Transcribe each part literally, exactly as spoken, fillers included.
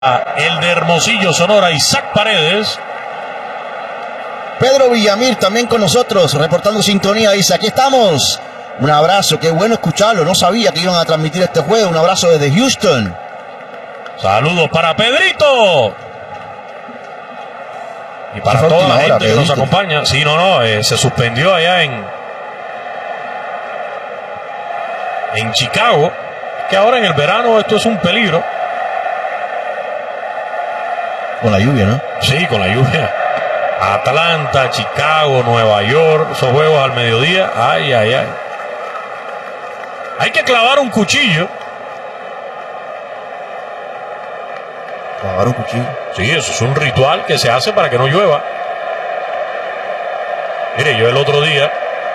El de Hermosillo, Sonora, Isaac Paredes. Pedro Villamil también con nosotros, reportando sintonía. Dice, aquí estamos. Un abrazo, qué bueno escucharlo. No sabía que iban a transmitir este juego. Un abrazo desde Houston. Saludos para Pedrito. Y para toda la gente que nos acompaña. Sí, no, no, eh, se suspendió allá en en Chicago. Que ahora en el verano esto es un peligro. Con la lluvia, ¿no? Sí, con la lluvia. Atlanta, Chicago, Nueva York, esos juegos al mediodía. Ay, ay, ay. Hay que clavar un cuchillo. ¿Clavar un cuchillo? Sí, eso es un ritual que se hace para que no llueva. Mire, yo el otro día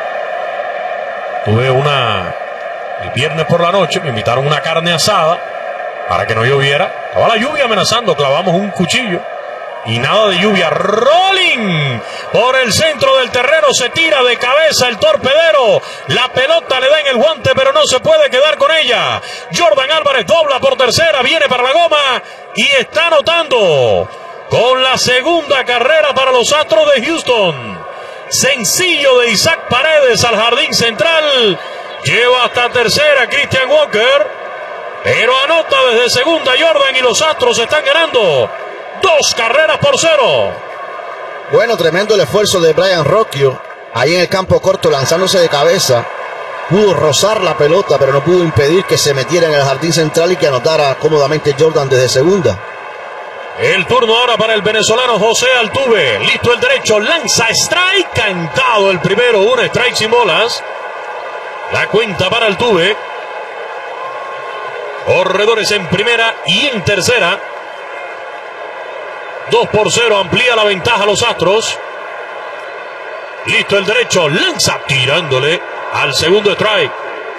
tuve una... El viernes por la noche me invitaron a una carne asada para que no lloviera. Estaba la lluvia amenazando, clavamos un cuchillo y nada de lluvia. Rolling por el centro del terreno, se tira de cabeza el torpedero. La pelota le da en el guante, pero no se puede quedar con ella. Jordan Álvarez dobla por tercera, viene para la goma y está anotando con la segunda carrera para los Astros de Houston. Sencillo de Isaac Paredes al jardín central. Lleva hasta tercera Christian Walker, pero anota desde segunda Jordan y los Astros están ganando dos carreras por cero. Bueno, tremendo el esfuerzo de Brian Rocchio ahí en el campo corto, lanzándose de cabeza. Pudo rozar la pelota, pero no pudo impedir que se metiera en el jardín central y que anotara cómodamente Jordan desde segunda. El turno ahora para el venezolano José Altuve. Listo el derecho, lanza strike, cantado el primero, un strike sin bolas. La cuenta para Altuve. Corredores en primera y en tercera. dos por cero, amplía la ventaja a los Astros. Listo el derecho, lanza tirándole al segundo strike.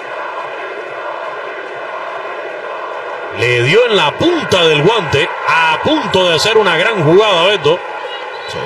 Le dio en la punta del guante, a punto de hacer una gran jugada, Beto. Sí.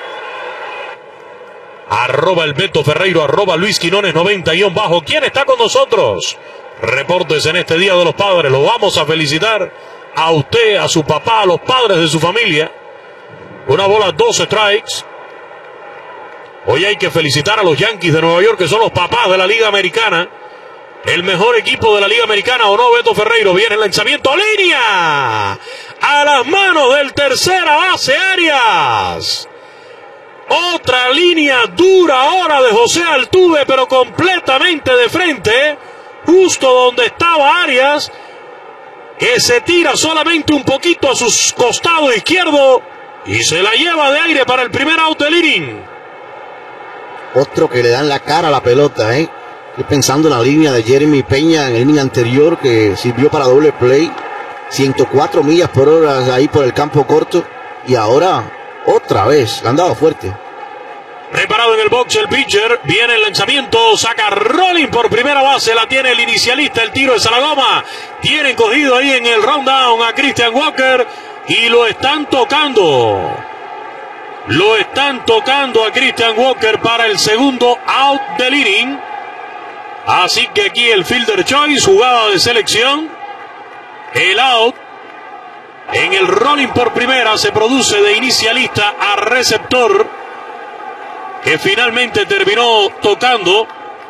Arroba el Beto Ferreiro, arroba Luis Quinones noventa guión bajo. ¿Quién está con nosotros? Reportes en este Día de los Padres. Lo vamos a felicitar a usted, a su papá, a los padres de su familia. Una bola, dos strikes. Hoy hay que felicitar a los Yankees de Nueva York, que son los papás de la Liga Americana. El mejor equipo de la Liga Americana, ¿o no, Beto Ferreiro? Viene el lanzamiento, línea. A las manos del tercera base, Arias. Otra línea dura ahora de José Altuve, pero completamente de frente, justo donde estaba Arias, que se tira solamente un poquito a su costado izquierdo y se la lleva de aire para el primer out del inning. Otro que le dan la cara a la pelota, ¿eh? Estoy pensando en la línea de Jeremy Peña en el inning anterior, que sirvió para doble play, ciento cuatro millas por hora ahí por el campo corto, y ahora otra vez, le han dado fuerte. Preparado en el box el pitcher, viene el lanzamiento, saca Rolling por primera base, la tiene el inicialista, el tiro es a la goma. Tienen cogido ahí en el rundown a Christian Walker y lo están tocando. Lo están tocando a Christian Walker para el segundo out del inning. Así que aquí el fielder choice, jugada de selección. El out en el Rolling por primera se produce de inicialista a receptor, que finalmente terminó tocando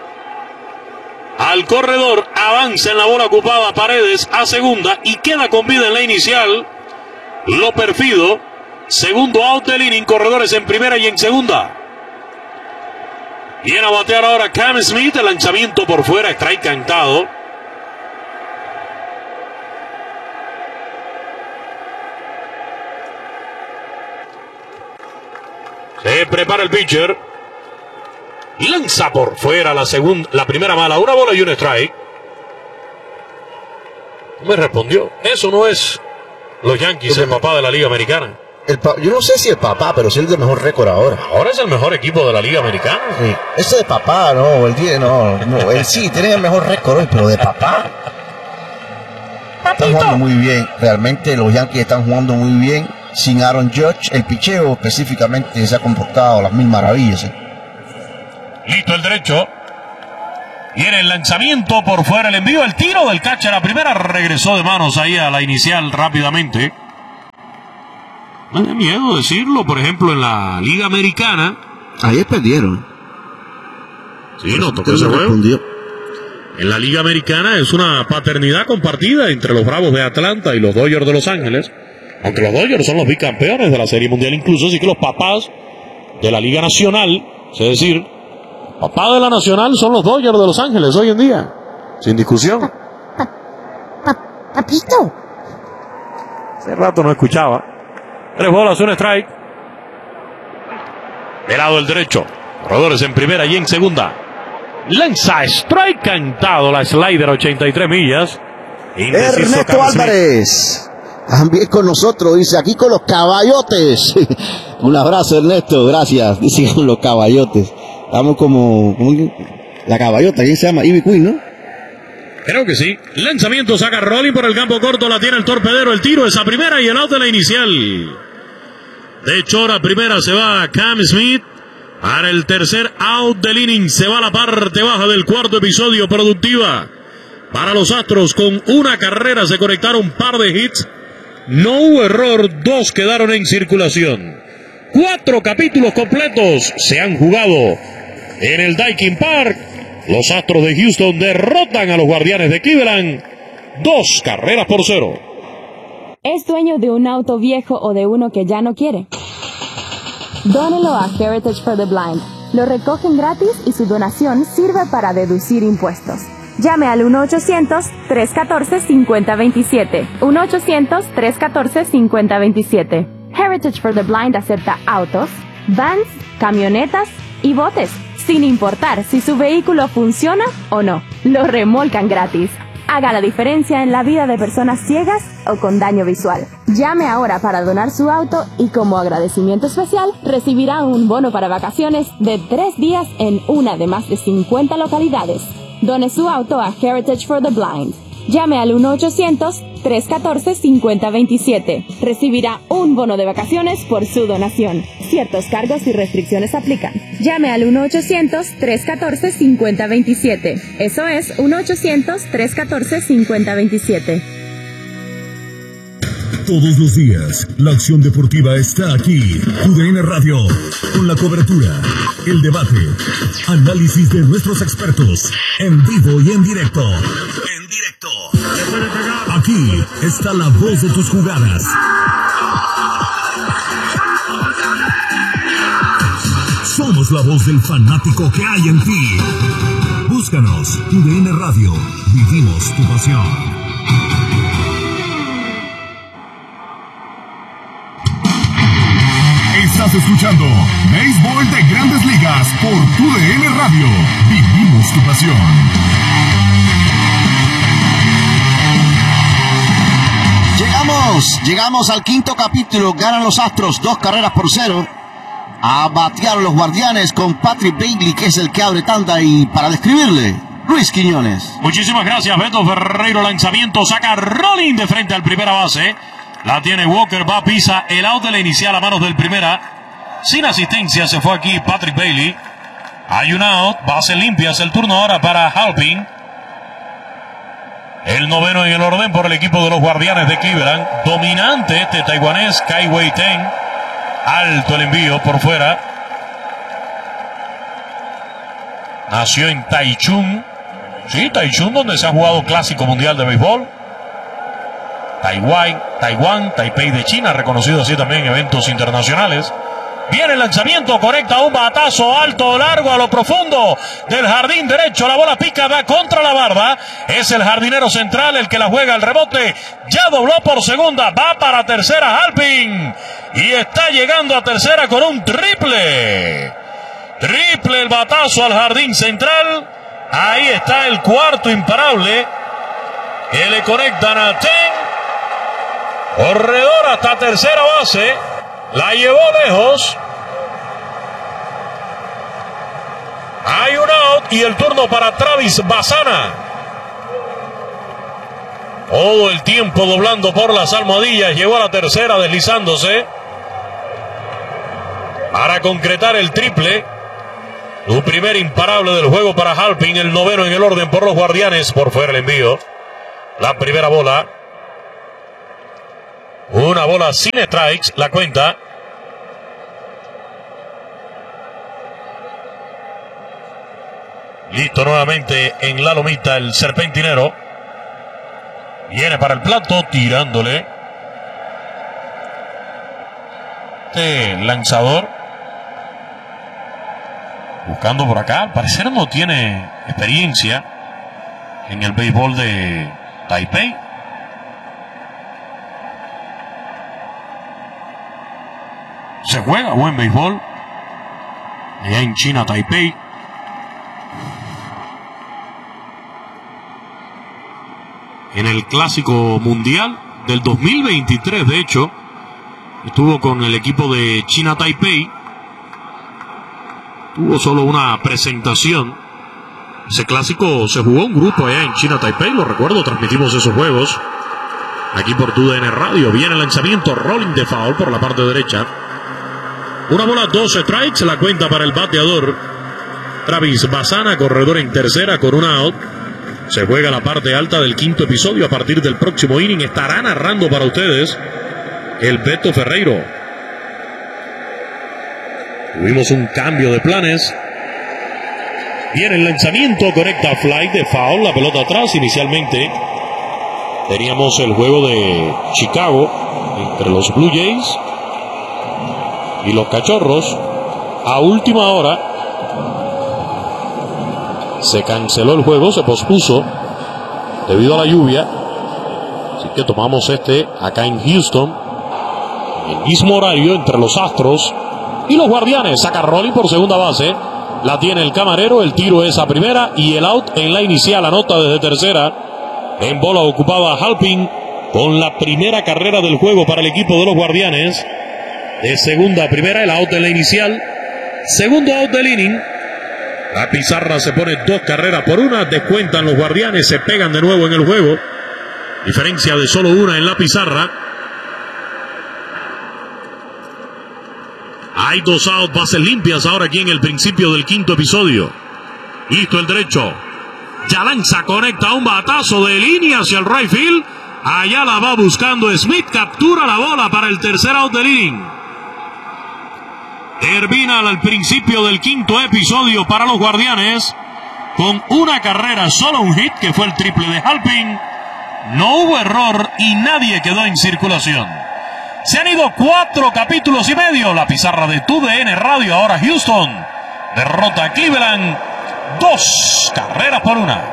al corredor. Avanza en la bola ocupada Paredes a segunda y queda con vida en la inicial. Lo perfido. Segundo out del inning, corredores en primera y en segunda. Viene a batear ahora Cam Smith, el lanzamiento por fuera, strike cantado. Se prepara el pitcher. Lanza por fuera la segunda, la primera mala, una bola y un strike. Me respondió. Eso no es los Yankees, el papá de la Liga Americana. El pa yo no sé si el papá, pero sí el de mejor récord ahora. Ahora es el mejor equipo de la Liga Americana. Sí. Ese de papá, no, el día, no, no, él sí tiene el mejor récord hoy, pero de papá. Están jugando muy bien, realmente los Yankees están jugando muy bien. Sin Aaron Judge, el picheo específicamente se ha comportado a las mil maravillas. ¿eh? Listo el derecho. Viene el lanzamiento por fuera, el envío, el tiro del catcher a primera, regresó de manos ahí a la inicial rápidamente. Me da miedo decirlo, por ejemplo, en la Liga Americana. Ayer perdieron. Sí, no tocó ese juego. En la Liga Americana es una paternidad compartida entre los Bravos de Atlanta y los Dodgers de Los Ángeles. Aunque los Dodgers son los bicampeones de la Serie Mundial incluso, así que los papás de la Liga Nacional, es decir, papás de la Nacional son los Dodgers de Los Ángeles hoy en día. Sin discusión. Pa, pa, pa, papito. Hace rato no escuchaba. Tres bolas, un strike. Del lado del derecho. Corredores en primera y en segunda. Lanza strike cantado la slider ochenta y tres millas. Indeciso Ernesto Carlos Álvarez. También con nosotros, dice, aquí con los caballotes. Un abrazo, Ernesto, gracias. Dice con los caballotes. Estamos como, como la caballota, ¿quién se llama? Ivy Queen, ¿no? Creo que sí. Lanzamiento, saca rolling por el campo corto, la tiene el torpedero, el tiro es a primera y el out de la inicial. De Chora primera se va Cam Smith. Para el tercer out del inning se va la parte baja del cuarto episodio productiva. Para los Astros con una carrera se conectaron un par de hits. No hubo error, dos quedaron en circulación. Cuatro capítulos completos se han jugado en el Daikin Park. Los Astros de Houston derrotan a los Guardianes de Cleveland. Dos carreras por cero. ¿Es dueño de un auto viejo o de uno que ya no quiere? Dónelo a Heritage for the Blind. Lo recogen gratis y su donación sirve para deducir impuestos. Llame al uno ochocientos, tres uno cuatro, cinco cero dos siete. uno ochocientos, tres uno cuatro, cinco cero dos siete. Heritage for the Blind acepta autos, vans, camionetas y botes, sin importar si su vehículo funciona o no. Lo remolcan gratis. Haga la diferencia en la vida de personas ciegas o con daño visual. Llame ahora para donar su auto y como agradecimiento especial recibirá un bono para vacaciones de tres días en una de más de cincuenta localidades. Done su auto a Heritage for the Blind. Llame al uno ochocientos, tres uno cuatro, cinco cero dos siete. Recibirá un bono de vacaciones por su donación. Ciertos cargos y restricciones aplican. Llame al uno ochocientos, tres uno cuatro, cinco cero dos siete. Eso es uno ochocientos, tres uno cuatro, cinco cero dos siete. Todos los días, la acción deportiva está aquí. U D N Radio, con la cobertura, el debate, análisis de nuestros expertos, en vivo y en directo. En directo. Aquí está la voz de tus jugadas. Somos la voz del fanático que hay en ti. Búscanos, U D N Radio, vivimos tu pasión. Estás escuchando Béisbol de Grandes Ligas por U D N Radio. Vivimos tu pasión. Llegamos, llegamos al quinto capítulo. Ganan los Astros dos carreras por cero. A batear a los Guardianes con Patrick Bailey, que es el que abre tanda, y para describirle, Luis Quiñones. Muchísimas gracias, Beto Ferreiro. Lanzamiento, saca rolling de frente al primera base. La tiene Walker, va, pisa el out de la inicial a manos del primera. Sin asistencia se fue aquí Patrick Bailey. Hay un out, base limpia, es el turno ahora para Halpin. El noveno en el orden por el equipo de los Guardianes de Cleveland. Dominante este taiwanés, Kai Wei Ten. Alto el envío por fuera. Nació en Taichung. Sí, Taichung, donde se ha jugado Clásico Mundial de Béisbol. Taiwán, Taiwán, Taipei de China, reconocido así también en eventos internacionales. Viene el lanzamiento, conecta un batazo alto, largo, a lo profundo del jardín derecho. La bola pica, va contra la barda. Es el jardinero central el que la juega al rebote. Ya dobló por segunda, va para tercera Halpin. Y está llegando a tercera con un triple. Triple el batazo al jardín central. Ahí está el cuarto imparable que le conectan a Ten. Corredor hasta tercera base. La llevó lejos. Hay un out y el turno para Travis Bassana. Todo el tiempo doblando por las almohadillas. Llegó a la tercera deslizándose para concretar el triple. Su primer imparable del juego para Halpin. El noveno en el orden por los Guardianes. Por fuera el envío. La primera bola. Una bola sin strikes, la cuenta. Listo nuevamente en la lomita el serpentinero. Viene para el plato, tirándole. Este lanzador. Buscando por acá. Al parecer no tiene experiencia en el béisbol de Taipei. Se juega buen béisbol allá en China, Taipei. En el Clásico Mundial del dos mil veintitrés, de hecho, estuvo con el equipo de China Taipei. Tuvo solo una presentación. Ese clásico se jugó un grupo allá en China Taipei, lo recuerdo, transmitimos esos juegos aquí por Tu D N Radio. Viene el lanzamiento, rolling de foul por la parte derecha. Una bola, dos strikes, la cuenta para el bateador Travis Bassana, corredor en tercera con una out. Se juega la parte alta del quinto episodio. A partir del próximo inning estará narrando para ustedes el Beto Ferreiro. Tuvimos un cambio de planes. Viene el lanzamiento, conecta fly de foul, la pelota atrás. Inicialmente teníamos el juego de Chicago entre los Blue Jays y los Cachorros. A última hora se canceló el juego, se pospuso debido a la lluvia. Así que tomamos este acá en Houston, en el mismo horario entre los Astros y los Guardianes. Saca Rolling por segunda base, la tiene el camarero, el tiro es a primera y el out en la inicial. Anota desde tercera. En bola ocupada Halpin con la primera carrera del juego para el equipo de los Guardianes. De segunda a primera, el out en la inicial. Segundo out del inning. La pizarra se pone dos carreras por una. Descuentan los Guardianes, se pegan de nuevo en el juego. Diferencia de solo una en la pizarra. Hay dos outs, bases limpias ahora aquí en el principio del quinto episodio. Listo el derecho. Ya lanza, conecta un batazo de línea hacia el right field. Allá la va buscando Smith. Captura la bola para el tercer out del inning. Termina al principio del quinto episodio para los Guardianes con una carrera, solo un hit que fue el triple de Halpin. No hubo error y nadie quedó en circulación. Se han ido cuatro capítulos y medio. La pizarra de Tu D N Radio. Ahora Houston derrota a Cleveland dos carreras por una.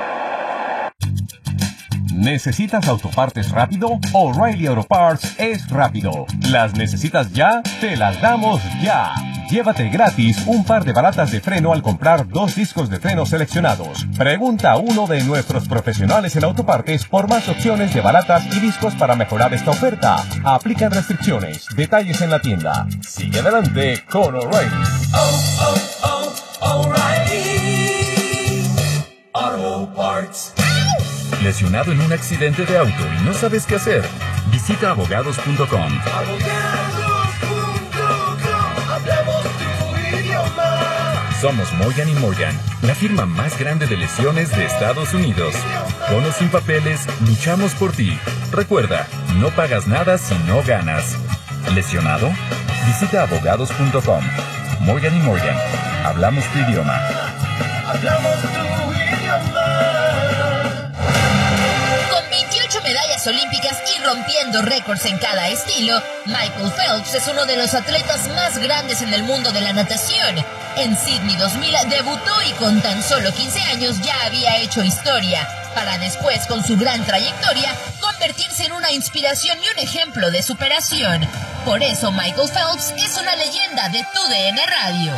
¿Necesitas autopartes rápido? O'Reilly Auto Parts es rápido. ¿Las necesitas ya? Te las damos ya. Llévate gratis un par de balatas de freno al comprar dos discos de freno seleccionados. Pregunta a uno de nuestros profesionales en autopartes por más opciones de balatas y discos para mejorar esta oferta. Aplican restricciones. Detalles en la tienda. Sigue adelante con O'Reilly. Oh, oh, oh, O'Reilly Auto Parts. ¿Lesionado en un accidente de auto y no sabes qué hacer? Visita abogados punto com. Abogados punto com. Hablamos tu idioma. Somos Morgan y Morgan, la firma más grande de lesiones de Estados Unidos. Con o sin papeles, luchamos por ti. Recuerda, no pagas nada si no ganas. ¿Lesionado? Visita abogados punto com. Morgan y Morgan, hablamos tu idioma. Hablamos tu idioma. Medallas olímpicas y rompiendo récords en cada estilo, Michael Phelps es uno de los atletas más grandes en el mundo de la natación. En Sydney dos mil debutó y con tan solo quince años ya había hecho historia, para después, con su gran trayectoria, convertirse en una inspiración y un ejemplo de superación. Por eso Michael Phelps es una leyenda de Tu D N Radio.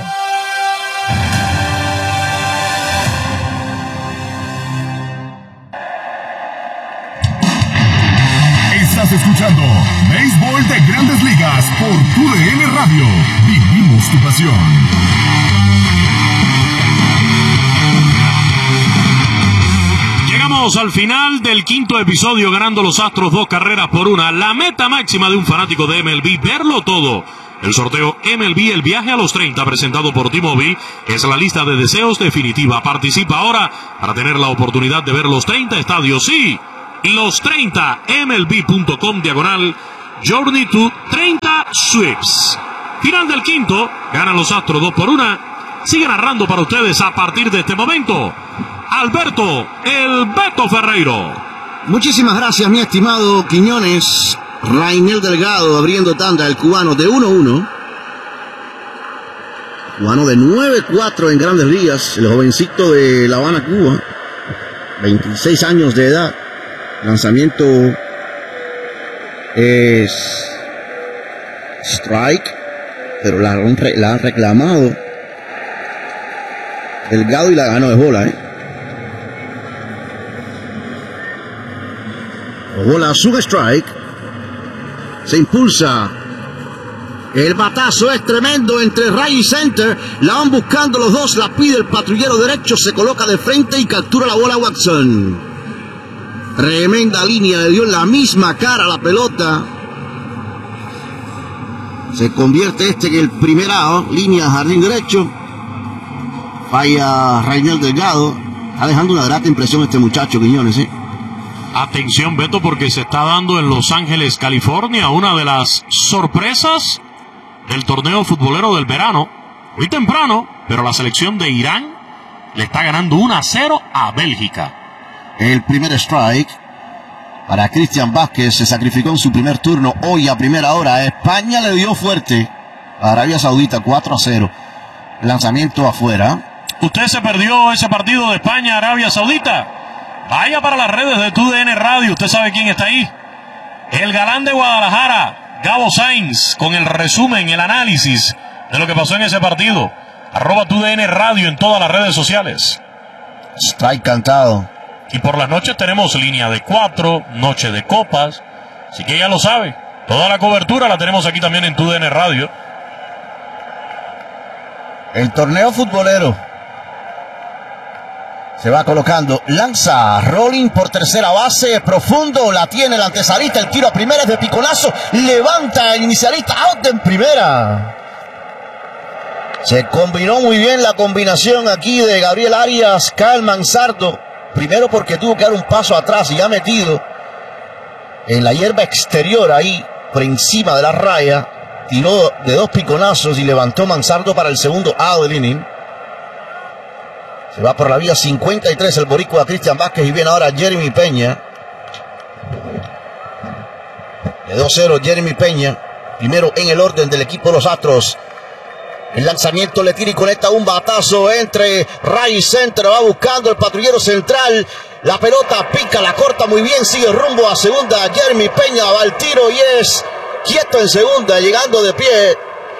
Estás escuchando Béisbol de Grandes Ligas por Tu D N Radio. Vivimos tu pasión. Llegamos al final del quinto episodio, ganando los Astros dos carreras por una. La meta máxima de un fanático de M L B, verlo todo. El sorteo M L B, el viaje a los treinta, presentado por T-Mobile, es la lista de deseos definitiva. Participa ahora para tener la oportunidad de ver los treinta estadios. Sí, los treinta, M L B punto com diagonal Journey to treinta sweeps. Final del quinto, ganan los Astros dos por una. Sigue narrando para ustedes a partir de este momento Alberto El Beto Ferreiro. Muchísimas gracias, mi estimado Quiñones. Rainiel Delgado abriendo tanda, el cubano de uno uno. Cubano de nueve cuatro en Grandes Ligas, el jovencito de La Habana, Cuba. veintiséis años de edad. Lanzamiento es strike, pero la, la han reclamado Delgado y la ganó de bola, ¿eh? Bola, sube strike. Se impulsa. El batazo es tremendo entre Ray y Center. La van buscando los dos. La pide el patrullero derecho. Se coloca de frente y captura la bola Watson. Tremenda línea. Le dio en la misma cara a la pelota. Se convierte este en el primer out. Línea jardín derecho. Falla Rainiel Delgado. Está dejando una grata impresión este muchacho, Quiñones, ¿eh? Atención, Beto, porque se está dando en Los Ángeles, California, una de las sorpresas del torneo futbolero del verano. Muy temprano, pero la selección de Irán le está ganando uno a cero a Bélgica. El primer strike para Cristian Vázquez. Se sacrificó en su primer turno hoy a primera hora. España le dio fuerte a Arabia Saudita cuatro a cero. Lanzamiento afuera. ¿Usted se perdió ese partido de España-Arabia Saudita? Vaya para las redes de T U D N Radio. Usted sabe quién está ahí. El galán de Guadalajara, Gabo Sainz, con el resumen, el análisis de lo que pasó en ese partido. Arroba T U D N Radio en todas las redes sociales. Strike cantado. Y por las noches tenemos línea de cuatro, noche de copas. Así que ya lo sabe. Toda la cobertura la tenemos aquí también en T U D N Radio. El torneo futbolero se va colocando, lanza, rolling por tercera base, profundo, la tiene el antesalista, el tiro a primera es de piconazo, levanta el inicialista, out en primera. Se combinó muy bien la combinación aquí de Gabriel Arias, Kyle Manzardo, primero porque tuvo que dar un paso atrás y ya metido en la hierba exterior ahí, por encima de la raya, tiró de dos piconazos y levantó Manzardo para el segundo out del inning. Se va por la vía cincuenta y tres el boricua Cristian Vázquez y viene ahora Jeremy Peña. De dos cero Jeremy Peña, primero en el orden del equipo de los Astros. El lanzamiento le tira y conecta un batazo entre Ray y Center. Va buscando el patrullero central. La pelota pica, la corta muy bien, sigue rumbo a segunda. Jeremy Peña va al tiro y es quieto en segunda, llegando de pie.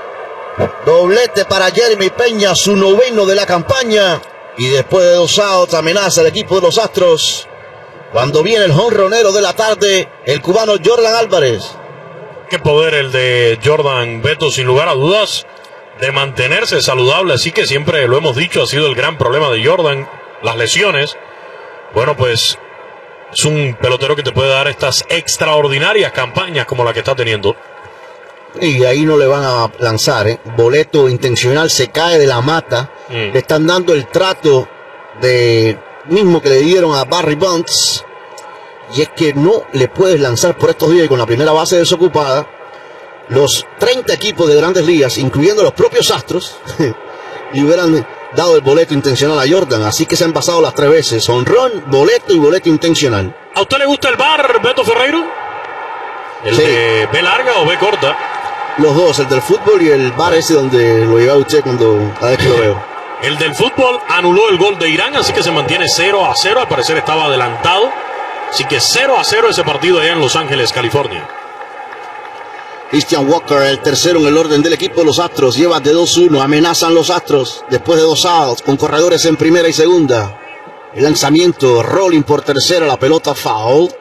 Doblete para Jeremy Peña, su noveno de la campaña. Y después de dos outs amenaza el equipo de los Astros. Cuando viene el jonronero de la tarde, el cubano Jordan Álvarez. Qué poder el de Jordan, Beto, sin lugar a dudas, de mantenerse saludable. Así que siempre lo hemos dicho, ha sido el gran problema de Jordan, las lesiones. Bueno, pues es un pelotero que te puede dar estas extraordinarias campañas como la que está teniendo. Y ahí no le van a lanzar, ¿eh? Boleto intencional, se cae de la mata. Mm. Le están dando el trato de mismo que le dieron a Barry Bonds. Y es que no le puedes lanzar por estos días y con la primera base desocupada. Los treinta equipos de Grandes Ligas, incluyendo los propios Astros, y hubieran dado el boleto intencional a Jordan. Así que se han pasado las tres veces: honrón, boleto y boleto intencional. ¿A usted le gusta el bar, Beto Ferreiro? ¿El sí. de B larga o B corta? Los dos, el del fútbol y el bar ese donde lo lleva usted cuando cada vez que lo veo. El del fútbol anuló el gol de Irán, así que se mantiene cero a cero. Al parecer estaba adelantado. Así que cero a cero ese partido allá en Los Ángeles, California. Christian Walker, el tercero en el orden del equipo de los Astros, lleva de dos uno, amenazan los Astros después de dos outs con corredores en primera y segunda. El lanzamiento, rolling por tercera, la pelota foul.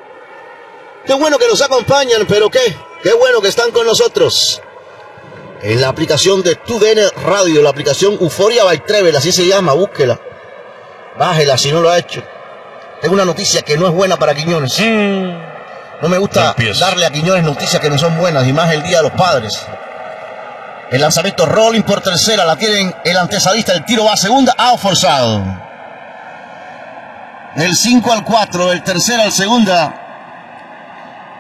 Qué bueno que nos acompañan, pero qué, qué bueno que están con nosotros. En la aplicación de T U D N Radio, la aplicación Euforia by Trevel, así se llama, búsquela. Bájela si no lo ha hecho. Tengo una noticia que no es buena para Quiñones. Mm. No me gusta darle a Quiñones noticias que no son buenas, y más el Día de los Padres. El lanzamiento rolling por tercera, la tienen el antesalista, el tiro va a segunda, out forzado. Del cinco al cuatro, del tercera al segunda.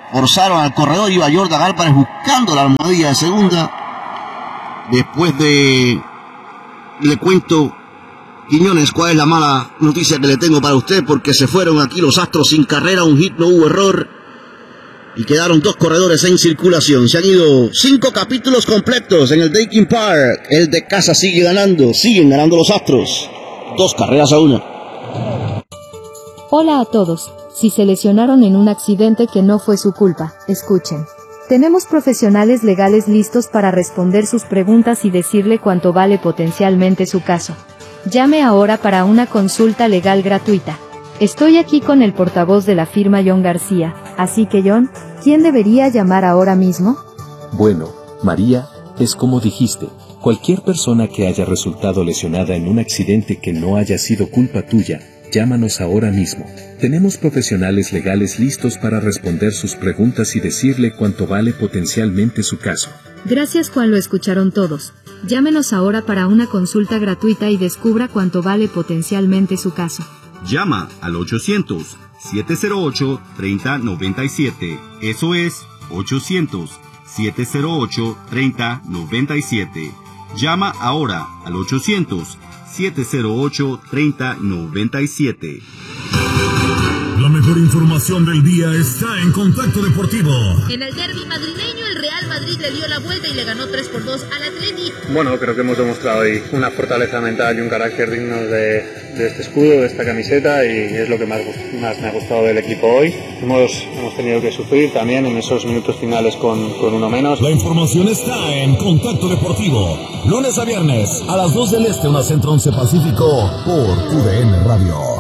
Forzaron al corredor, iba Jordan Álvarez buscando la almohadilla de segunda. Después de... Le cuento, Quiñones, cuál es la mala noticia que le tengo para usted, porque se fueron aquí los Astros sin carrera, un hit, no hubo error, y quedaron dos corredores en circulación. Se han ido cinco capítulos completos en el Daikin Park. El de casa sigue ganando, siguen ganando los Astros. Dos carreras a una. Hola a todos. Si se lesionaron en un accidente que no fue su culpa, escuchen. Tenemos profesionales legales listos para responder sus preguntas y decirle cuánto vale potencialmente su caso. Llame ahora para una consulta legal gratuita. Estoy aquí con el portavoz de la firma John García, así que John, ¿quién debería llamar ahora mismo? Bueno, María, es como dijiste, cualquier persona que haya resultado lesionada en un accidente que no haya sido culpa tuya, llámanos ahora mismo. Tenemos profesionales legales listos para responder sus preguntas y decirle cuánto vale potencialmente su caso. Gracias Juan, lo escucharon todos. Llámenos ahora para una consulta gratuita y descubra cuánto vale potencialmente su caso. Llama al ochocientos, siete cero ocho, tres cero nueve siete. Eso es ochocientos, siete cero ocho, tres cero nueve siete. Llama ahora al ochocientos, siete cero ocho, tres cero nueve siete. La mejor información del día está en Contacto Deportivo. En el derbi madrileño, el Real Madrid le dio la vuelta y le ganó tres por dos al Atleti. Bueno, creo que hemos demostrado hoy una fortaleza mental y un carácter digno de, de este escudo, de esta camiseta, y es lo que más, más me ha gustado del equipo hoy. Hemos, hemos tenido que sufrir también en esos minutos finales con, con uno menos. La información está en Contacto Deportivo. Lunes a viernes a las dos del Este, una Centro once Pacífico, por U D N Radio.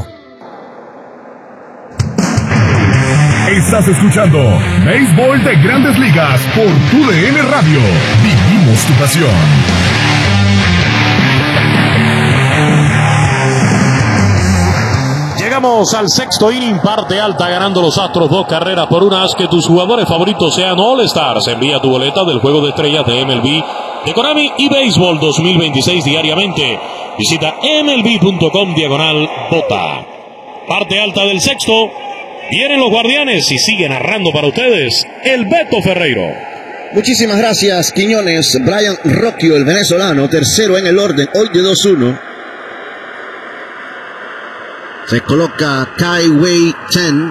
Estás escuchando Béisbol de Grandes Ligas por U D N Radio. Vivimos tu pasión. Llegamos al sexto inning, parte alta, ganando los Astros dos carreras por una. Haz que tus jugadores favoritos sean All-Stars. Envía tu boleta del Juego de Estrellas de M L B, de Konami y Béisbol dos mil veintiséis diariamente. Visita M L B punto com diagonal bota. Parte alta del sexto. Vienen los Guardianes y sigue narrando para ustedes el Beto Ferreiro. Muchísimas gracias, Quiñones. Brian Rocchio, el venezolano, tercero en el orden, hoy de dos uno. Se coloca Kai Wei Chen.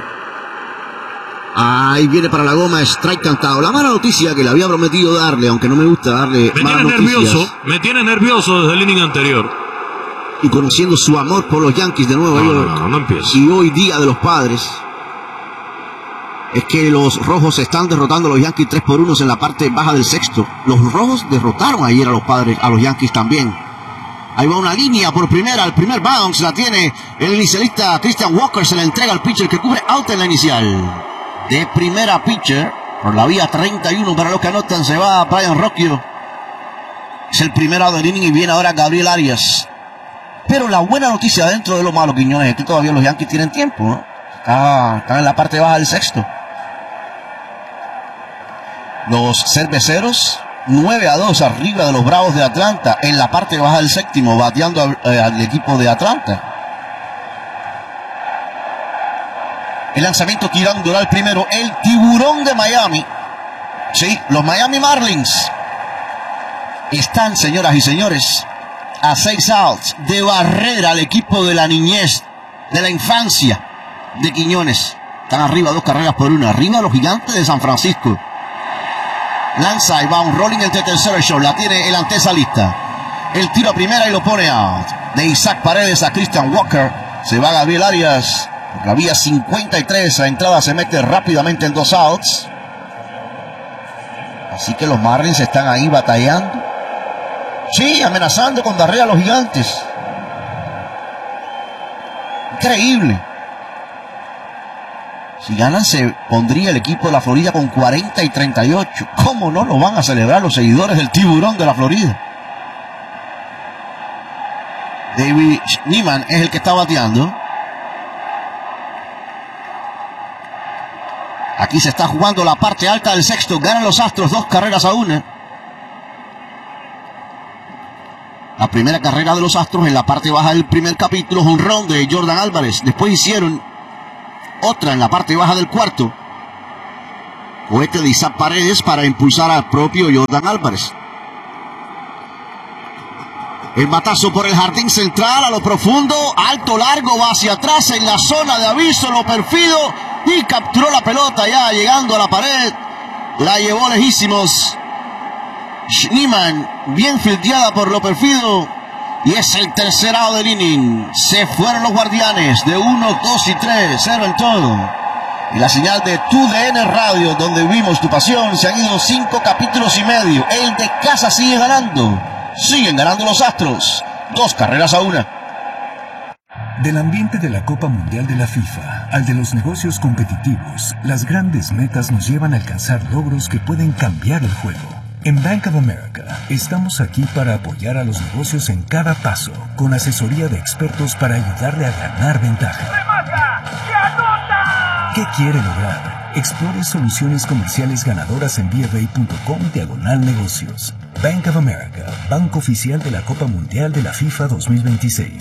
Ahí viene para la goma, strike cantado. La mala noticia que le había prometido darle, aunque no me gusta darle me malas tiene noticias. nervioso, me tiene nervioso desde el inning anterior. Y conociendo su amor por los Yankees de Nueva no, York. No, no, no empieces. Y hoy, Día de los Padres, es que los rojos están derrotando a los Yankees tres por uno en la parte baja del sexto. Los rojos derrotaron ayer a los padres, a los Yankees también. Ahí va una línea por primera, el primer bounce la tiene el inicialista Christian Walker, se la entrega al pitcher que cubre out en la inicial. De primera pitcher, por la vía treinta y uno para los que anotan, se va Brian Rocchio. Es el primer out del inning y viene ahora Gabriel Arias. Pero la buena noticia dentro de lo malo, Quiñones, es que todavía los Yankees tienen tiempo, ¿no? Están, están en la parte baja del sexto. Los cerveceros, nueve a dos arriba de los Bravos de Atlanta, en la parte baja del séptimo, bateando al, eh, al equipo de Atlanta. El lanzamiento tirando al primero, el tiburón de Miami. Sí, los Miami Marlins están, señoras y señores, a seis outs de barrera al equipo de la niñez, de la infancia de Quiñones. Están arriba dos carreras por una, arriba los Gigantes de San Francisco. Lanza y va un rolling entre tercero y short. La tiene el antesa lista. El tiro a primera y lo pone out. De Isaac Paredes a Christian Walker. Se va Gabriel Arias. La vía cincuenta y tres. La entrada se mete rápidamente en dos outs. Así que los Marlins están ahí batallando. Sí, amenazando con barrer a los Gigantes. Increíble. Si ganan, se pondría el equipo de la Florida con cuarenta y treinta y ocho. ¿Cómo no lo van a celebrar los seguidores del tiburón de la Florida? David Neiman es el que está bateando. Aquí se está jugando la parte alta del sexto. Ganan los Astros dos carreras a una. La primera carrera de los Astros en la parte baja del primer capítulo, un run de Jordan Álvarez. Después hicieron otra en la parte baja del cuarto. Cohete de Isaac Paredes para impulsar al propio Jordan Álvarez. El batazo por el jardín central a lo profundo, alto, largo, va hacia atrás en la zona de aviso, lo perfido y capturó la pelota ya llegando a la pared. La llevó lejísimos. Schneemann, bien fildeada por lo perfido. Y es el tercer out del inning. Se fueron los Guardianes de uno, dos y tres, cero en todo. Y la señal de Tu D N Radio, donde vivimos tu pasión, se han ido cinco capítulos y medio. El de casa sigue ganando. Siguen ganando los Astros. Dos carreras a una. Del ambiente de la Copa Mundial de la FIFA al de los negocios competitivos, las grandes metas nos llevan a alcanzar logros que pueden cambiar el juego. En Bank of America estamos aquí para apoyar a los negocios en cada paso, con asesoría de expertos para ayudarle a ganar ventaja. ¿Qué quiere lograr? Explore soluciones comerciales ganadoras en bfa.com diagonal negocios. Bank of America, banco oficial de la Copa Mundial de la FIFA dos mil veintiséis.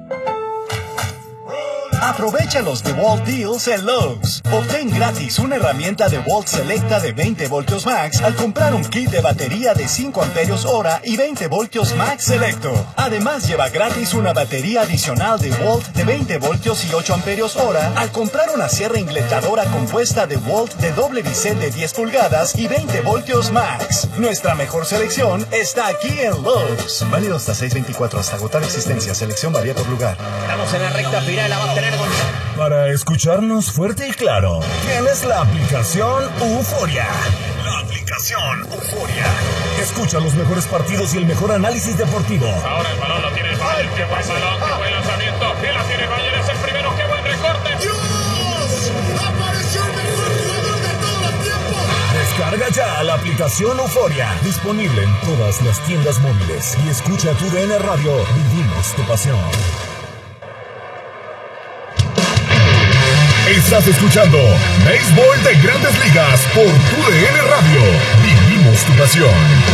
Aprovecha los DeWalt Deals en Lowe's. Obtén gratis una herramienta DeWalt Selecta de veinte voltios Max al comprar un kit de batería de cinco amperios hora y veinte voltios Max Selecto. Además, lleva gratis una batería adicional DeWalt de veinte voltios y ocho amperios hora al comprar una sierra ingletadora compuesta DeWalt de doble bisel de diez pulgadas y veinte voltios Max. Nuestra mejor selección está aquí en Lowe's. Válido hasta seis veinticuatro, hasta agotar existencia. Selección varía por lugar. Estamos en la recta final, la va a tener. Para escucharnos fuerte y claro, tienes la aplicación Euforia. La aplicación Euforia. Escucha los mejores partidos y el mejor análisis deportivo. Ahora el balón lo tiene el Bayern. ¿Qué pasa? El buen lanzamiento. ¿Qué la tiene Bayern? Es el primero. ¡Qué buen recorte! ¡Dios! ¡Apareció el mejor jugador de todos los tiempos! Descarga ya la aplicación Euforia. Disponible en todas las tiendas móviles. Y escucha Tu D N Radio. Vivimos tu pasión. Estás escuchando Béisbol de Grandes Ligas por Tu D N Radio. Vivimos tu pasión.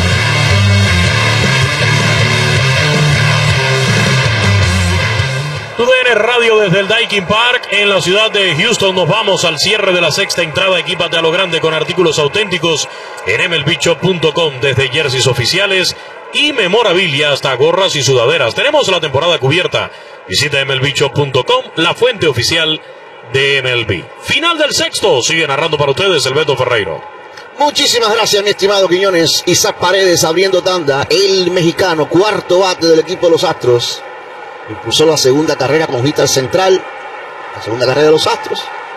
Tu D N Radio desde el Daikin Park en la ciudad de Houston. Nos vamos al cierre de la sexta entrada. Equípate a lo grande con artículos auténticos en M L B shop punto com, desde jerseys oficiales y memorabilia hasta gorras y sudaderas. Tenemos la temporada cubierta. Visita M L B shop punto com, la fuente oficial de M L B. Final del sexto. Sigue narrando para ustedes el Beto Ferreiro. Muchísimas gracias, mi estimado Quiñones. Isaac Paredes abriendo tanda. El mexicano, cuarto bate del equipo de los Astros. Impulsó la segunda carrera con hit al central. La segunda carrera de los Astros.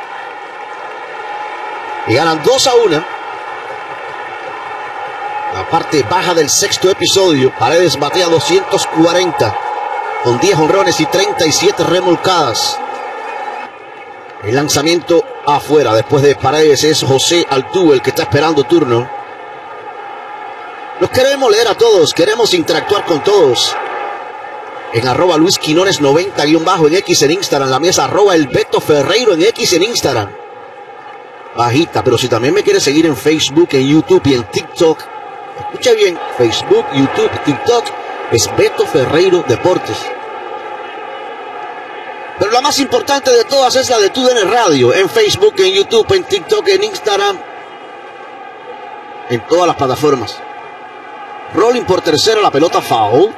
Y ganan dos a uno. La parte baja del sexto episodio. Paredes batea doscientos cuarenta. Con diez honrones y treinta y siete remolcadas. El lanzamiento afuera. Después de Paredes es José Altuve el que está esperando turno. Los queremos leer a todos. Queremos interactuar con todos. En arroba Luis Quinones noventa guión bajo en X en Instagram. La mesa arroba el Beto Ferreiro en X en Instagram. Bajita. Pero si también me quieres seguir en Facebook, en YouTube y en TikTok. Escucha bien. Facebook, YouTube, TikTok. Es Beto Ferreiro Deportes. Pero la más importante de todas es la de Tu D N Radio. En Facebook, en YouTube, en TikTok, en Instagram. En todas las plataformas. Rolling por tercera, la pelota foul.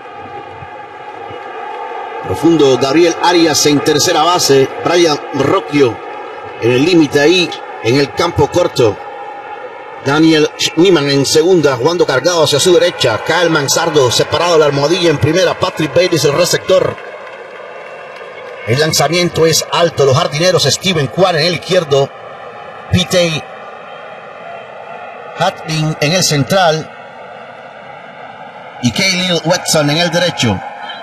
Profundo Gabriel Arias en tercera base. Brian Rocchio en el límite ahí, en el campo corto. Daniel Schneemann en segunda, jugando cargado hacia su derecha. Kyle Manzardo separado de la almohadilla en primera. Patrick Bailey el receptor. El lanzamiento es alto. Los jardineros Steven Kwan en el izquierdo. Pete Hatlin en el central. Y Khalil Watson en el derecho.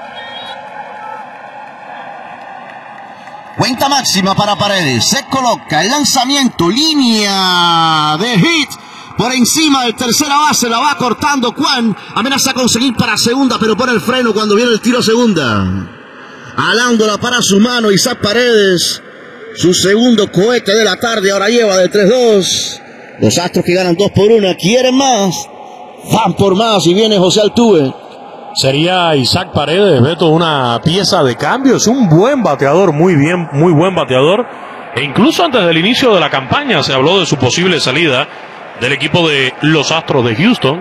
Cuenta máxima para Paredes. Se coloca el lanzamiento. Línea de hit. Por encima del tercera base. La va cortando Kwan. Amenaza a conseguir para segunda. Pero pone el freno cuando viene el tiro a segunda. Alándola para su mano. Isaac Paredes. Su segundo cohete de la tarde. Ahora lleva de tres dos. Los Astros que ganan dos por uno. Quieren más. Van por más. Y viene José Altuve. Sería Isaac Paredes, Beto, una pieza de cambio. Es un buen bateador, muy bien, muy buen bateador. E incluso antes del inicio de la campaña se habló de su posible salida del equipo de los Astros de Houston.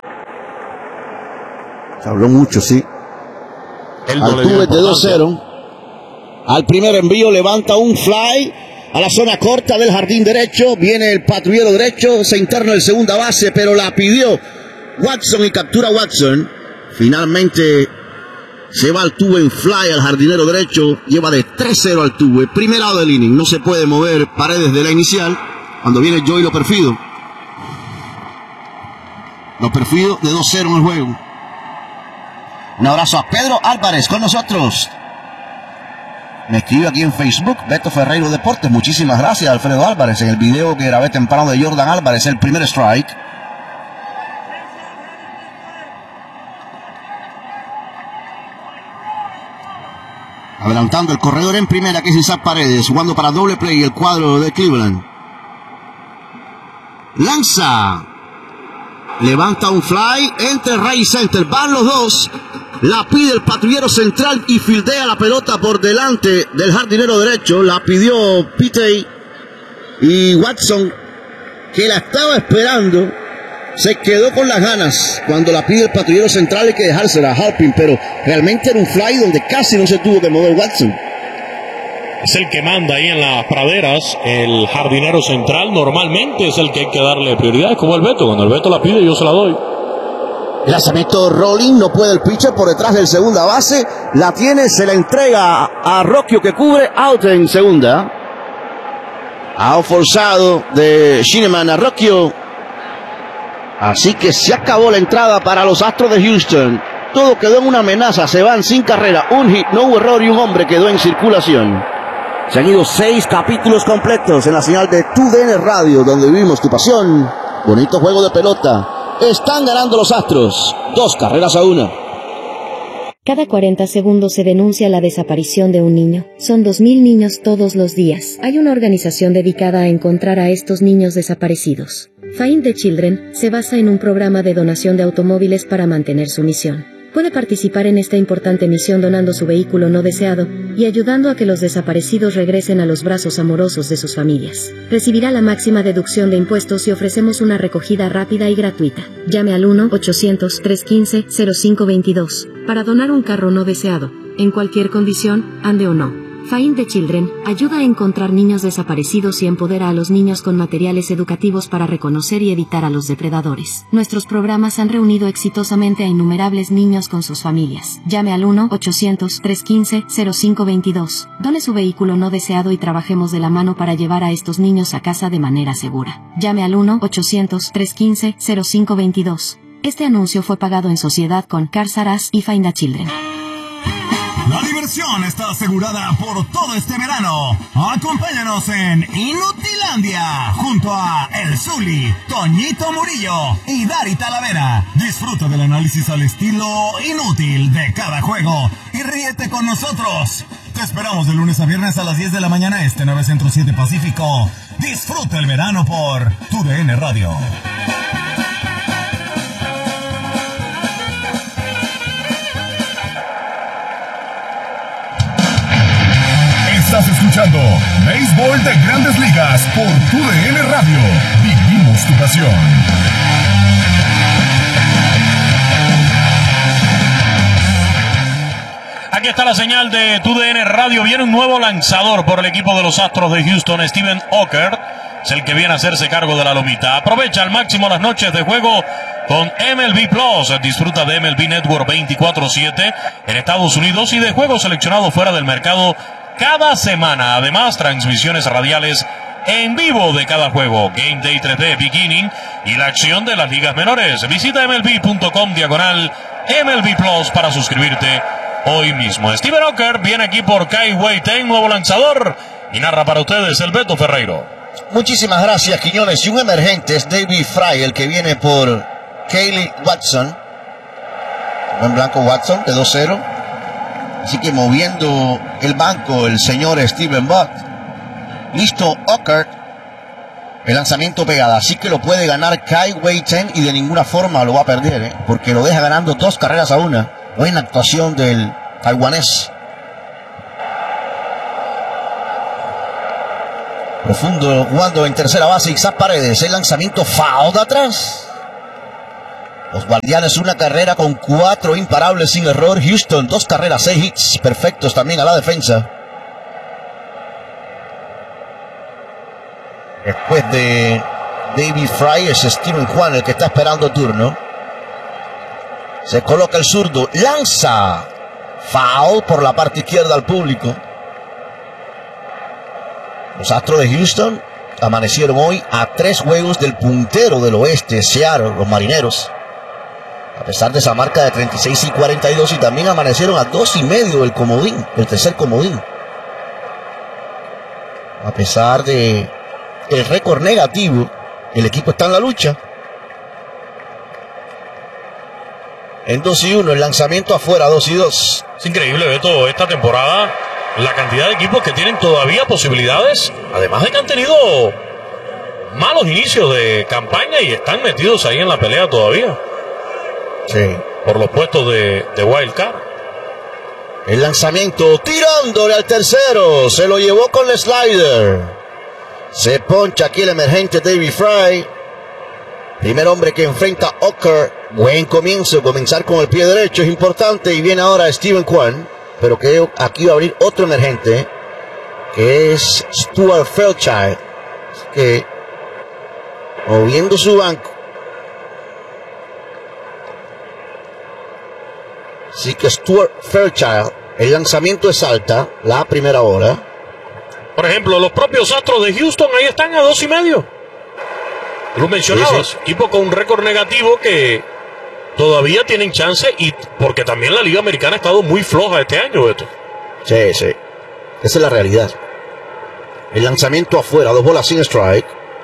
Se habló mucho, sí. Altuve de dos cero. Al primer envío levanta un fly a la zona corta del jardín derecho. Viene el patrullero derecho, se interna el segunda base, pero la pidió Watson y captura Watson. Finalmente se va Altuve en fly al jardinero derecho. Lleva de tres cero Altuve. Primer lado del inning. No se puede mover Paredes de la inicial. Cuando viene Joey Lo Perfido. Lo Perfido de dos cero en el juego. Un abrazo a Pedro Álvarez con nosotros. Me escribe aquí en Facebook, Beto Ferreiro Deportes. Muchísimas gracias, Alfredo Álvarez. En el video que grabé temprano de Jordan Álvarez, el primer strike. Adelantando el corredor en primera, que es Isaac Paredes, jugando para doble play el cuadro de Cleveland. Lanza. Levanta un fly entre right center. Van los dos. La pide el patrullero central y fildea la pelota por delante del jardinero derecho. La pidió Pitey y Watson, que la estaba esperando, se quedó con las ganas. Cuando la pide el patrullero central hay que dejársela a Halpin, pero realmente era un fly donde casi no se tuvo que mover Watson. Es el que manda ahí en las praderas, el jardinero central. Normalmente es el que hay que darle prioridad, es como el Beto. Cuando el Beto la pide, yo se la doy. El lanzamiento rolling, no puede el pitcher por detrás del segunda base. La tiene, se la entrega a Rocchio, que cubre, out en segunda. Out forzado de Shineman a Rocchio. Así que se acabó la entrada para los Astros de Houston. Todo quedó en una amenaza, se van sin carrera, un hit, no hubo error y un hombre quedó en circulación. Se han ido seis capítulos completos en la señal de T U D N Radio, donde vivimos tu pasión. Bonito juego de pelota. Están ganando los Astros, dos carreras a una. Cada cuarenta segundos se denuncia la desaparición de un niño. Son dos mil niños todos los días. Hay una organización dedicada a encontrar a estos niños desaparecidos. Find the Children se basa en un programa de donación de automóviles para mantener su misión. Puede participar en esta importante misión donando su vehículo no deseado y ayudando a que los desaparecidos regresen a los brazos amorosos de sus familias. Recibirá la máxima deducción de impuestos y ofrecemos una recogida rápida y gratuita. Llame al uno ochocientos, trescientos quince, cero cinco veintidós para donar un carro no deseado, en cualquier condición, ande o no. Find the Children ayuda a encontrar niños desaparecidos y empodera a los niños con materiales educativos para reconocer y evitar a los depredadores. Nuestros programas han reunido exitosamente a innumerables niños con sus familias. Llame al uno ochocientos, trescientos quince, cero cinco veintidós. Done su vehículo no deseado y trabajemos de la mano para llevar a estos niños a casa de manera segura. Llame al uno ochocientos, trescientos quince, cero cinco veintidós. Este anuncio fue pagado en sociedad con Cars R Us y Find the Children. La diversión está asegurada por todo este verano. Acompáñanos en Inutilandia junto a El Zuli, Toñito Murillo y Dari Talavera. Disfruta del análisis al estilo inútil de cada juego y ríete con nosotros. Te esperamos de lunes a viernes a las diez de la mañana este, nueve Centro siete Pacífico. Disfruta el verano por T U D N Radio. Estás escuchando Béisbol de Grandes Ligas por T U D N Radio. Vivimos tu pasión. Aquí está la señal de T U D N Radio. Viene un nuevo lanzador por el equipo de los Astros de Houston. Steven Oker es el que viene a hacerse cargo de la lomita. Aprovecha al máximo las noches de juego con M L B Plus. Disfruta de M L B Network veinticuatro siete en Estados Unidos y de juegos seleccionados fuera del mercado cada semana. Además, transmisiones radiales en vivo de cada juego, Game Day tres D Beginning y la acción de las ligas menores. Visita M L B punto com diagonal M L B Plus para suscribirte hoy mismo. Steven Oker viene aquí por Kai-Wei Ten, nuevo lanzador, y narra para ustedes el Beto Ferreiro. Muchísimas gracias, Quiñones. Y un emergente es David Fry, el que viene por Kaylee Watson. En blanco Watson de dos cero. Así que moviendo el banco el señor Steven Buck. Listo Oker. El lanzamiento pegada. Así que lo puede ganar Kai-Wei Ten y de ninguna forma lo va a perder, ¿eh? Porque lo deja ganando dos carreras a una. Buena actuación del taiwanés. Profundo jugando en tercera base, Isaac Paredes. El lanzamiento foul de atrás. Los Guardianes una carrera con cuatro imparables sin error. Houston dos carreras, seis hits perfectos también a la defensa. Después de David Fry es Steven Kwan el que está esperando turno. Se coloca el zurdo, lanza. Foul por la parte izquierda al público. Los Astros de Houston amanecieron hoy a tres juegos del puntero del oeste, Seattle, los Marineros. A pesar de esa marca de treinta y seis y cuarenta y dos, y también amanecieron a dos y medio del comodín, el tercer comodín. A pesar de el récord negativo, el equipo está en la lucha. En dos y uno, el lanzamiento afuera, dos y dos. Es increíble, Beto, esta temporada, la cantidad de equipos que tienen todavía posibilidades, además de que han tenido malos inicios de campaña y están metidos ahí en la pelea todavía. Sí. Por los puestos de, de Wild Card. El lanzamiento, tirándole al tercero, se lo llevó con el slider. Se poncha aquí el emergente David Fry. Primer hombre que enfrenta a Ocker. Buen comienzo, comenzar con el pie derecho es importante. Y viene ahora Steven Kwan. Pero creo que aquí va a abrir otro emergente, que es Stuart Fairchild. Que moviendo su banco. Así que Stuart Fairchild, el lanzamiento es alta, la primera hora. Por ejemplo, los propios Astros de Houston ahí están a dos y medio. Lo mencionabas, sí, sí. Equipo con un récord negativo que todavía tienen chance, y porque también la Liga Americana ha estado muy floja este año, Beto. Sí, sí. Esa es la realidad. El lanzamiento afuera, dos bolas sin strike.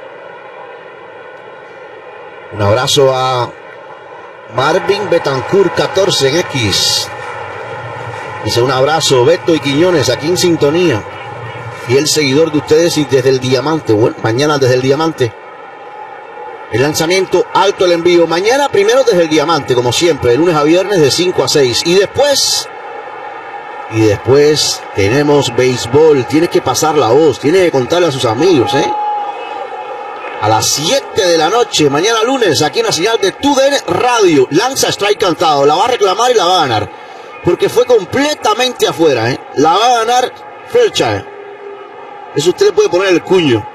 Un abrazo a Marvin Betancourt catorce en X. Dice un abrazo, Beto y Quiñones, aquí en sintonía. Fiel seguidor de ustedes y desde el Diamante. Bueno, mañana desde el Diamante. El lanzamiento alto, el envío. Mañana primero desde el Diamante, como siempre, de lunes a viernes de cinco a seis. Y después, y después tenemos béisbol. Tienes que pasar la voz, tienes que contarle a sus amigos, ¿eh? A las siete de la noche, mañana lunes, aquí en la señal de T U D N Radio. Lanza strike cantado, la va a reclamar y la va a ganar. Porque fue completamente afuera, ¿eh? La va a ganar Fairchild. Eso usted le puede poner el cuño.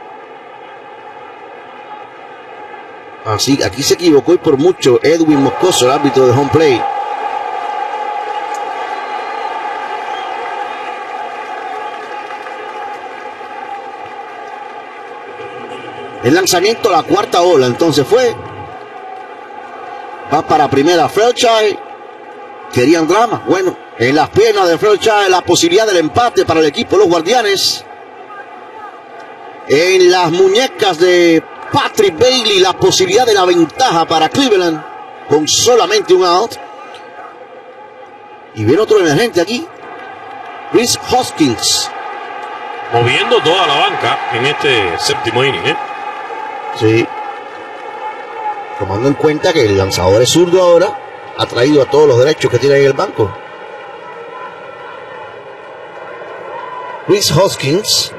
Así, aquí se equivocó y por mucho Edwin Moscoso, el árbitro de home play. El lanzamiento a la cuarta ola, entonces fue. Va para primera Fairchild. Querían drama. Bueno, en las piernas de Fairchild la posibilidad del empate para el equipo de los Guardianes. En las muñecas de Patrick Bailey la posibilidad de la ventaja para Cleveland con solamente un out. Y viene otro emergente aquí, Rhys Hoskins, moviendo toda la banca en este séptimo inning, ¿eh? Sí, tomando en cuenta que el lanzador es zurdo ahora, ha traído a todos los derechos que tiene ahí el banco. Rhys Hoskins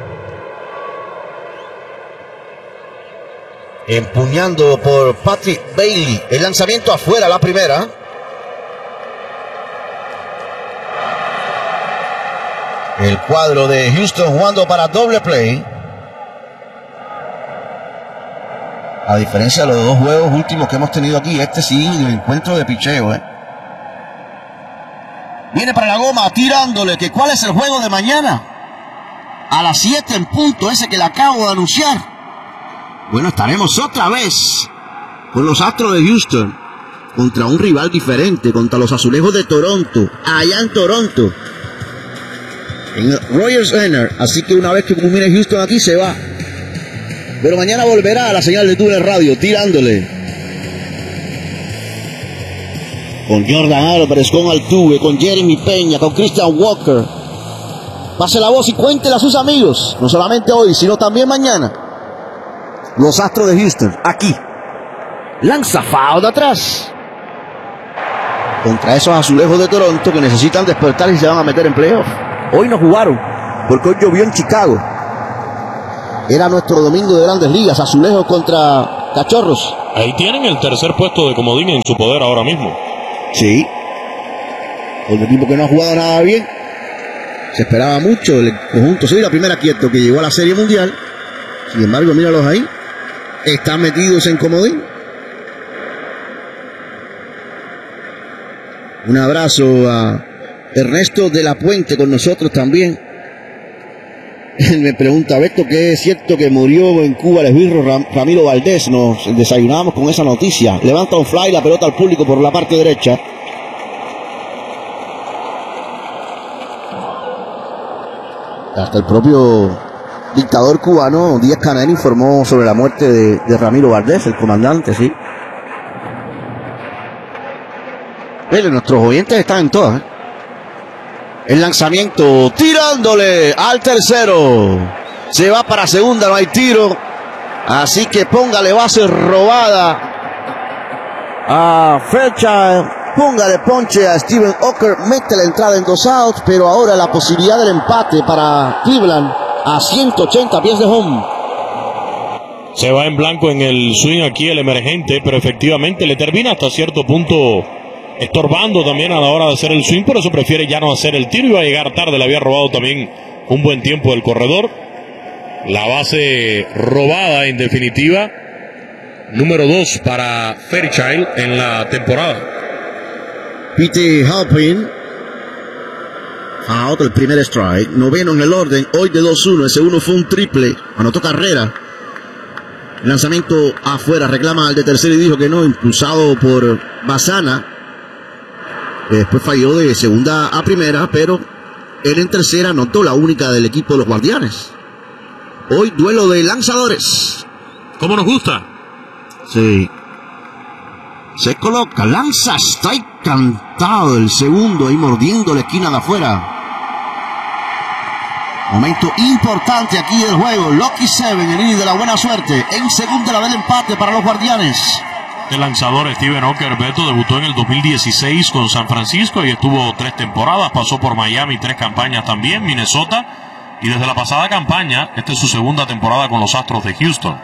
empuñando por Patrick Bailey. El lanzamiento afuera, la primera. El cuadro de Houston jugando para doble play. A diferencia de los dos juegos últimos que hemos tenido aquí, este sí, el encuentro de picheo, ¿eh? Viene para la goma, tirándole, que ¿cuál es el juego de mañana? A las siete en punto, ese que le acabo de anunciar. Bueno, estaremos otra vez con los Astros de Houston contra un rival diferente, contra los Azulejos de Toronto, allá en Toronto, en el Rogers Center. Así que una vez que culmine Houston aquí se va. Pero mañana volverá a la señal de T U D N Radio, tirándole. Con Jordan Álvarez, con Altuve, con Jeremy Peña, con Christian Walker. Pase la voz y cuéntela a sus amigos, no solamente hoy, sino también mañana. Los Astros de Houston, aquí. Lanza foul de atrás. Contra esos Azulejos de Toronto que necesitan despertar y se van a meter en playoff. Hoy no jugaron, porque hoy llovió en Chicago. Era nuestro domingo de Grandes Ligas, Azulejos contra Cachorros. Ahí tienen el tercer puesto de comodín en su poder ahora mismo. Sí. El equipo que no ha jugado nada bien. Se esperaba mucho el conjunto. Soy la primera quieto que llegó a la Serie Mundial. Sin embargo, míralos ahí. Están metidos en comodín. Un abrazo a Ernesto de la Puente con nosotros también. Él me pregunta, Beto, ¿qué es cierto que murió en Cuba el esbirro Ram- Ramiro Valdés? Nos desayunamos con esa noticia. Levanta un fly, la pelota al público por la parte derecha. Hasta el propio dictador cubano, Díaz-Canel, informó sobre la muerte de, de Ramiro Valdés, el comandante, sí. Pero nuestros oyentes están en todas, ¿eh? El lanzamiento, tirándole al tercero. Se va para segunda, no hay tiro. Así que póngale base robada a Fairchild. Póngale ponche a Steven Oker. Mete la entrada en dos outs. Pero ahora la posibilidad del empate para Cleveland a ciento ochenta pies de home. Se va en blanco en el swing aquí el emergente, pero efectivamente le termina hasta cierto punto estorbando también a la hora de hacer el swing, por eso prefiere ya no hacer el tiro. Iba a llegar tarde, le había robado también un buen tiempo del corredor. La base robada en definitiva, número dos para Fairchild en la temporada. Pete Halpin out, el primer strike, noveno en el orden, hoy de dos uno, ese uno fue un triple, anotó carrera. Lanzamiento afuera, reclama al de tercero y dijo que no, impulsado por Bazana. Después falló de segunda a primera, pero él en tercera anotó la única del equipo de los Guardianes. Hoy duelo de lanzadores. ¿Cómo nos gusta? Sí. Se coloca, lanza, está encantado el segundo ahí mordiendo la esquina de afuera. Momento importante aquí del juego. Lucky Seven, el inning de la buena suerte. En segunda la del empate para los Guardianes. El lanzador Steven Oker, Beto, debutó en el dos mil dieciséis con San Francisco y estuvo tres temporadas, pasó por Miami, tres campañas también, Minnesota, y desde la pasada campaña, esta es su segunda temporada con los Astros de Houston.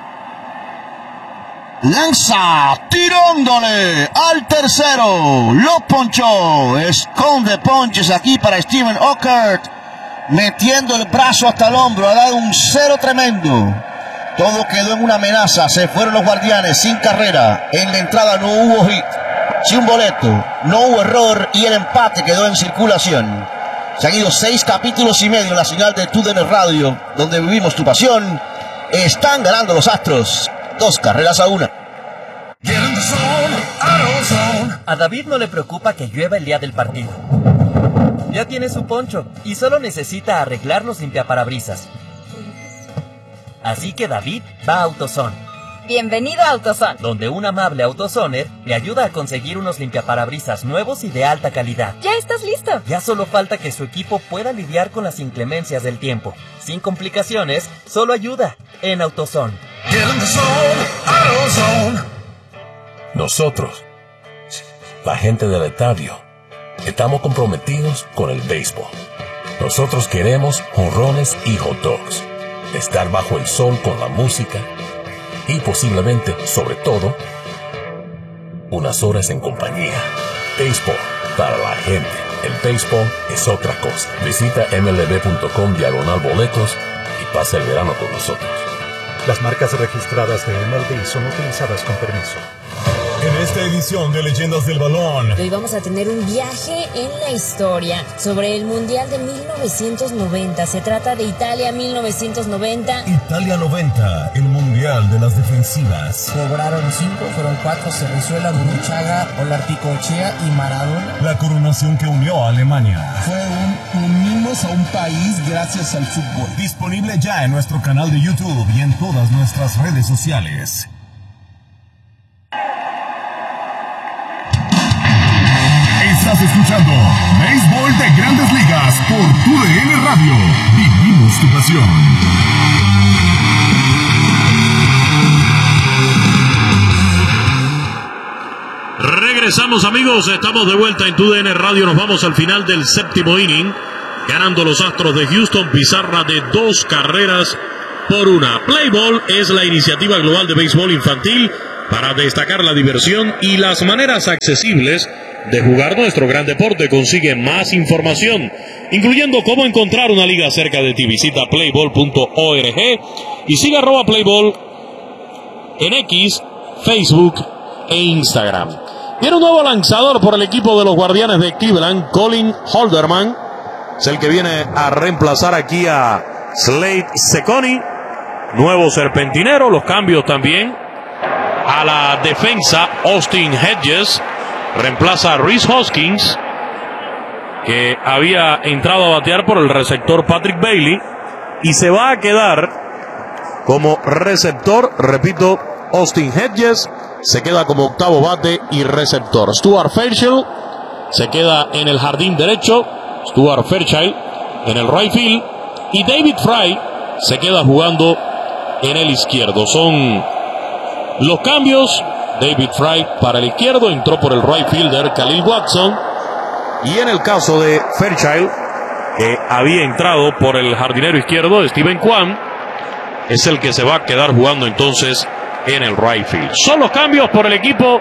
Lanza, tirándole al tercero, lo ponchó, esconde ponches aquí para Steven Oker, metiendo el brazo hasta el hombro, ha dado un cero tremendo. Todo quedó en una amenaza, se fueron los Guardianes sin carrera, en la entrada no hubo hit, sin boleto, no hubo error y el empate quedó en circulación. Se han ido seis capítulos y medio en la señal de T U D N Radio, donde vivimos tu pasión. Están ganando los Astros, dos carreras a una. A David no le preocupa que llueva el día del partido. Ya tiene su poncho y solo necesita arreglar los limpiaparabrisas. Así que David va a AutoZone. Bienvenido a AutoZone, donde un amable AutoZoner le ayuda a conseguir unos limpiaparabrisas nuevos y de alta calidad. ¿Ya estás listo? Ya solo falta que su equipo pueda lidiar con las inclemencias del tiempo. Sin complicaciones, solo ayuda en AutoZone. Nosotros, la gente del estadio, estamos comprometidos con el béisbol. Nosotros queremos jonrones y hot dogs. Estar bajo el sol con la música y posiblemente, sobre todo, unas horas en compañía. Béisbol para la gente. El béisbol es otra cosa. Visita M L B punto com diagonal boletos y pasa el verano con nosotros. Las marcas registradas de M L B son utilizadas con permiso. En esta edición de Leyendas del Balón, hoy vamos a tener un viaje en la historia sobre el Mundial de mil novecientos noventa. Se trata de Italia mil novecientos noventa. Italia noventa, el Mundial de las Defensivas. Cobraron cinco, fueron cuatro, Cerrizuela, Burruchaga, Olarticochea y Maradona. La coronación que unió a Alemania. Fue un unimos a un país gracias al fútbol. Disponible ya en nuestro canal de YouTube y en todas nuestras redes sociales. Estás escuchando Béisbol de Grandes Ligas por T U D N Radio. Vivimos tu pasión. Regresamos, amigos, estamos de vuelta en T U D N Radio. Nos vamos al final del séptimo inning, ganando los Astros de Houston, pizarra de dos carreras por una. Play Ball es la iniciativa global de béisbol infantil para destacar la diversión y las maneras accesibles de jugar nuestro gran deporte. Consigue más información, incluyendo cómo encontrar una liga cerca de ti. Visita playball punto org y siga arroba Playball en X, Facebook e Instagram. Tiene un nuevo lanzador por el equipo de los Guardianes de Cleveland, Colin Holderman. Es el que viene a reemplazar aquí a Slade Cecconi. Nuevo serpentinero, los cambios también. A la defensa, Austin Hedges reemplaza a Rhys Hoskins, que había entrado a batear por el receptor Patrick Bailey, y se va a quedar como receptor, repito, Austin Hedges se queda como octavo bate y receptor. Stuart Fairchild se queda en el jardín derecho, Stuart Fairchild en el right field, y David Fry se queda jugando en el izquierdo. Son los cambios. David Fry para el izquierdo, entró por el right fielder Khalil Watson, y en el caso de Fairchild, que había entrado por el jardinero izquierdo Steven Kwan, es el que se va a quedar jugando entonces en el right field. Son los cambios por el equipo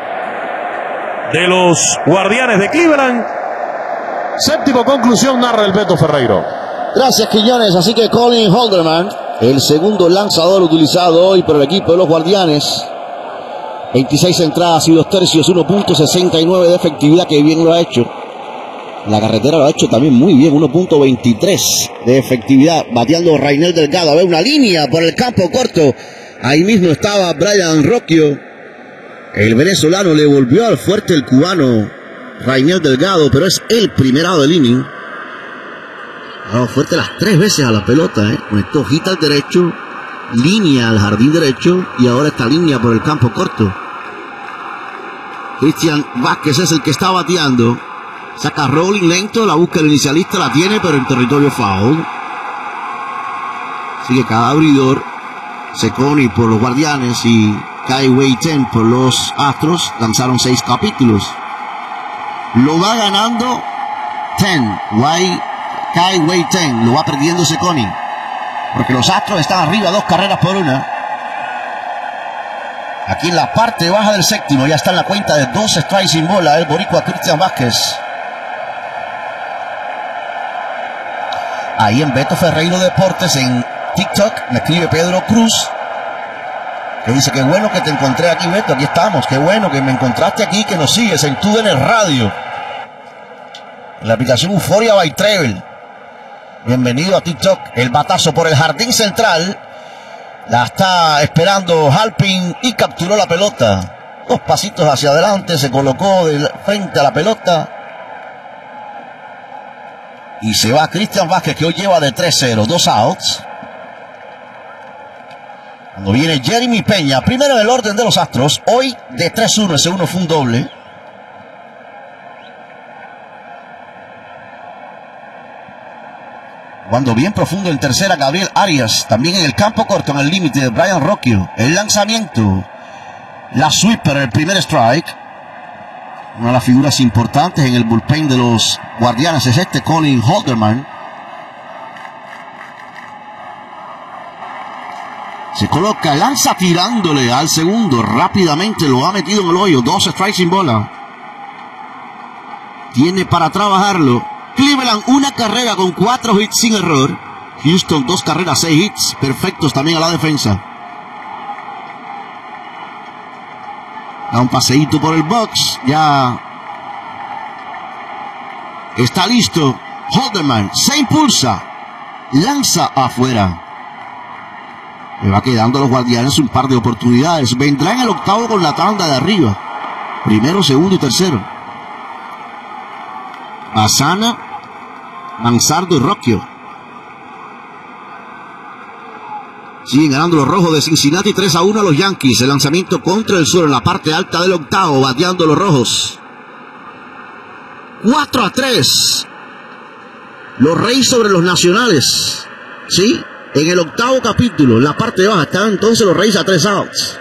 de los Guardianes de Cleveland. Séptimo conclusión, narra el Beto Ferreiro. Gracias, Quiñones. Así que Colin Holderman, el segundo lanzador utilizado hoy por el equipo de los Guardianes. veintiséis entradas y dos tercios, uno punto sesenta y nueve de efectividad, que bien lo ha hecho. La carretera lo ha hecho también muy bien, uno punto veintitrés de efectividad, bateando Rainel Delgado. A ver, una línea por el campo corto. Ahí mismo estaba Brian Rocchio. El venezolano le volvió al fuerte el cubano Rainel Delgado, pero es el primerado del inning. Ha dado fuerte las tres veces a la pelota, ¿eh? Conectó hit al derecho, línea al jardín derecho, y ahora esta línea por el campo corto. Christian Vázquez es el que está bateando. Saca rolling lento, la busca el inicialista, la tiene, pero en territorio foul. Sigue cada abridor. Cecconi por los Guardianes y Kai Wei Ten por los Astros. Lanzaron seis capítulos. Lo va ganando Ten. Wai, Kai Wei Ten. Lo va perdiendo Cecconi, porque los Astros están arriba dos carreras por una. Aquí en la parte baja del séptimo ya está en la cuenta de dos strikes sin bola el boricua Christian Vázquez. Ahí en Beto Ferreiro Deportes en TikTok me escribe Pedro Cruz, que dice: qué bueno que te encontré aquí, Beto, aquí estamos, qué bueno que me encontraste aquí, que nos sigues en tu en el radio, en la aplicación Euphoria by Travel. Bienvenido a TikTok. El batazo por el jardín central, la está esperando Halpin y capturó la pelota. Dos pasitos hacia adelante, se colocó de frente a la pelota y se va Christian Vázquez, que hoy lleva de tres cero, dos outs. Cuando viene Jeremy Peña, primero en el orden de los Astros, hoy de tres uno, ese uno fue un doble. Jugando bien profundo en tercera Gabriel Arias, también en el campo corto en el límite de Brian Rocchio. El lanzamiento, la sweeper, el primer strike. Una de las figuras importantes en el bullpen de los Guardianes es este Colin Holderman. Se coloca, lanza tirándole al segundo, rápidamente lo ha metido en el hoyo, dos strikes sin bola. Tiene para trabajarlo. Cleveland una carrera con cuatro hits sin error. Houston dos carreras, seis hits perfectos también a la defensa. Da un paseíto por el box, ya está listo. Holderman se impulsa, lanza afuera. Le va quedando a los Guardianes un par de oportunidades. Vendrá en el octavo con la tanda de arriba. Primero, segundo y tercero. Asana, Manzardo y Rocchio. Siguen ganando los rojos de Cincinnati tres a uno a los Yankees. El lanzamiento contra el suelo en la parte alta del octavo, bateando los rojos. cuatro a tres. Los Reyes sobre los Nacionales. ¿Sí? En el octavo capítulo, en la parte baja, están entonces los Reyes a tres outs.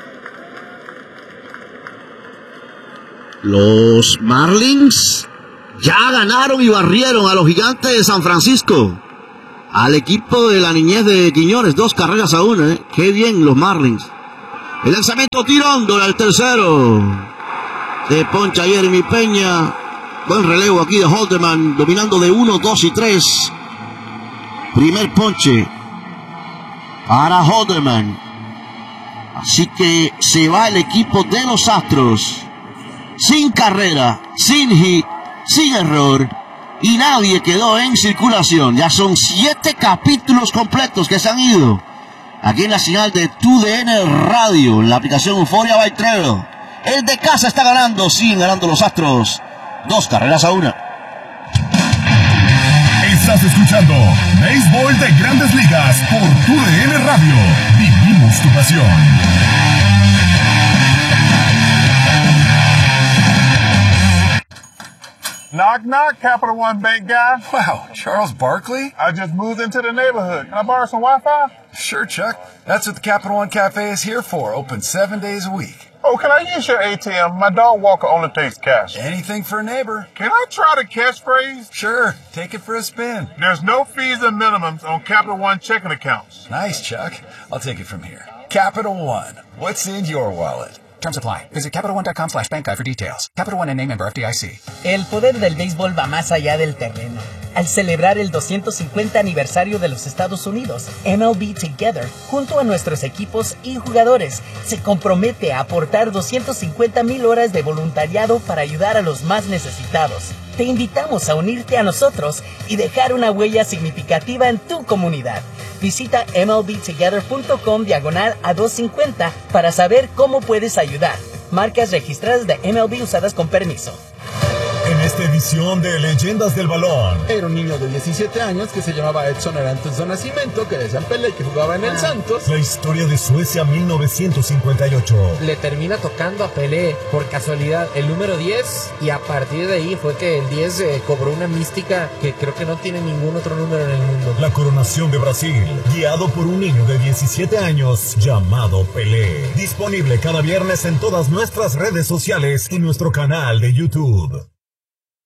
Los Marlins Ya ganaron y barrieron a los Gigantes de San Francisco. Al equipo de la niñez de Quiñones, dos carreras a una. ¿eh? Qué bien los Marlins. El lanzamiento tirándole al tercero. De poncha Jeremy Peña. Buen relevo aquí de Haldeman, dominando de uno, dos y tres. Primer ponche para Haldeman. Así que se va el equipo de los Astros. Sin carrera, sin hit, sin error. Y nadie quedó en circulación. Ya son siete capítulos completos que se han ido. Aquí en la señal de T U D N Radio, en la aplicación Euphoria by Trevor. El de casa está ganando, siguen ganando los Astros. Dos carreras a una. Estás escuchando Béisbol de Grandes Ligas por T U D N Radio. Vivimos tu pasión. Knock, knock, Capital One Bank guy. Wow, Charles Barkley? I just moved into the neighborhood. Can I borrow some Wi-Fi? Sure, Chuck. That's what the Capital One Cafe is here for, open seven days a week. Oh, can I use your A T M? My dog walker only takes cash. Anything for a neighbor. Can I try the catchphrase? Sure, take it for a spin. There's no fees and minimums on Capital One checking accounts. Nice, Chuck. I'll take it from here. Capital One, what's in your wallet? Terms apply. Visit Capital One dot com slash bank guide for details. Capital One N A member F D I C. El poder del béisbol va más allá del terreno. Al celebrar el doscientos cincuenta aniversario de los Estados Unidos, M L B Together, junto a nuestros equipos y jugadores, se compromete a aportar doscientas cincuenta mil horas de voluntariado para ayudar a los más necesitados. Te invitamos a unirte a nosotros y dejar una huella significativa en tu comunidad. Visita mlbtogether.com diagonal a doscientos cincuenta para saber cómo puedes ayudar. Marcas registradas de M L B usadas con permiso. En esta edición de Leyendas del Balón. Era un niño de diecisiete años que se llamaba Edson Arantes do Nascimento, que decían Pelé, que jugaba en el Santos. La historia de Suecia mil novecientos cincuenta y ocho. Le termina tocando a Pelé, por casualidad, el número diez, y a partir de ahí fue que el diez eh, cobró una mística que creo que no tiene ningún otro número en el mundo. La coronación de Brasil, guiado por un niño de diecisiete años llamado Pelé. Disponible cada viernes en todas nuestras redes sociales y nuestro canal de YouTube.